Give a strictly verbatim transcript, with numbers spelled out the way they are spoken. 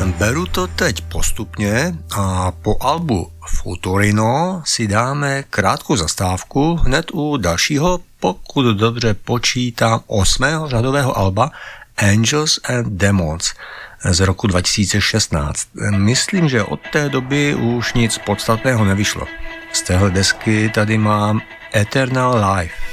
Beru to teď postupně a po albu Futurino si dáme krátkou zastávku hned u dalšího, pokud dobře počítám, osmého řadového alba Angels and Demons z roku dva tisíce šestnáct. Myslím, že od té doby už nic podstatného nevyšlo. Z téhle desky tady mám Eternal Life.